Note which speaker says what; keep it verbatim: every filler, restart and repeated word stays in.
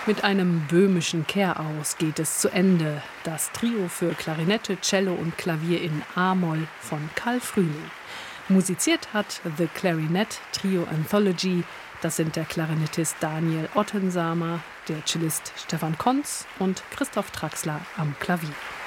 Speaker 1: Mit einem böhmischen Kehraus geht es zu Ende. Das Trio für Klarinette, Cello und Klavier in A-Moll von Karl Frühling. Musiziert hat The Clarinet Trio Anthology. Das sind der Klarinettist Daniel Ottensamer, der Cellist Stefan Konz und Christoph Traxler am Klavier.